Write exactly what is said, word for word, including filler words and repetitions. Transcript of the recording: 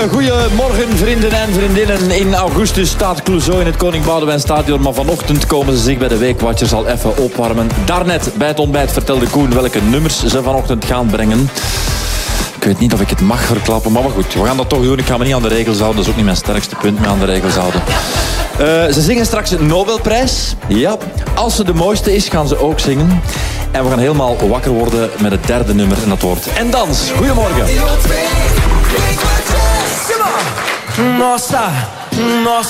Goedemorgen vrienden en vriendinnen. In augustus staat Clouseau in het Koning Boudewijn Stadion. Maar vanochtend komen ze zich bij de Weekwatchers al even opwarmen. Daarnet bij het ontbijt vertelde Koen welke nummers ze vanochtend gaan brengen. Ik weet niet of ik het mag verklappen, maar, maar goed, we gaan dat toch doen. Ik ga me niet aan de regels houden, dat is ook niet mijn sterkste punt, me aan de regels houden. Uh, ze zingen straks een Nobelprijs. Ja, als ze de mooiste is, gaan ze ook zingen. En we gaan helemaal wakker worden met het derde nummer en dat wordt En Dans. Goedemorgen. Nossa, nossa.